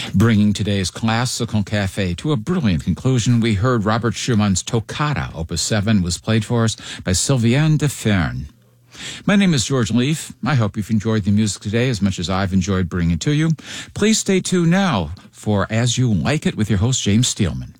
Bringing today's Classical Cafe to a brilliant conclusion, we heard Robert Schumann's Toccata, Opus 7, was played for us by Sylviane de Fern. My name is George Leaf. I hope you've enjoyed the music today as much as I've enjoyed bringing it to you. Please stay tuned now for As You Like It with your host, James Steelman.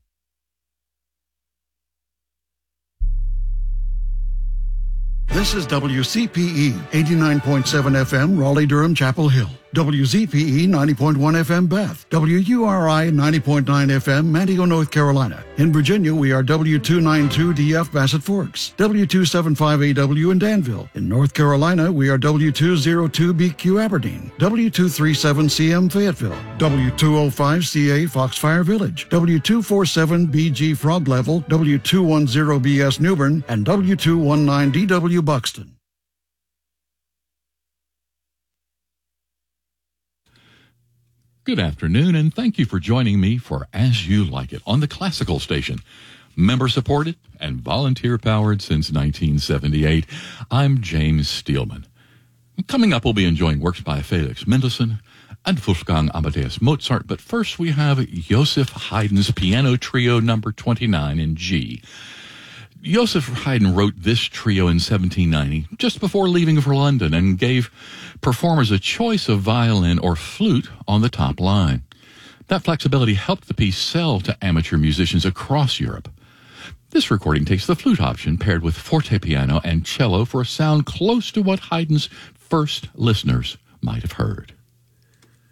This is WCPE 89.7 FM, Raleigh-Durham, Chapel Hill. WZPE 90.1 FM, Beth. WURI 90.9 FM, Manteo, North Carolina. In Virginia, we are W292DF, Bassett Forks. W275AW in Danville. In North Carolina, we are W202BQ, Aberdeen. W237CM, Fayetteville. W205CA, Foxfire Village. W247BG, Frog Level. W210BS, Newbern. And W219DW, Buxton. Good afternoon, and thank you for joining me for As You Like It on the Classical Station. Member-supported and volunteer-powered since 1978, I'm James Steelman. Coming up, we'll be enjoying works by Felix Mendelssohn and Wolfgang Amadeus Mozart, but first we have Joseph Haydn's Piano Trio No. 29 in G. Joseph Haydn wrote this trio in 1790, just before leaving for London, and gave performers a choice of violin or flute on the top line. That flexibility helped the piece sell to amateur musicians across Europe. This recording takes the flute option paired with forte piano and cello for a sound close to what Haydn's first listeners might have heard.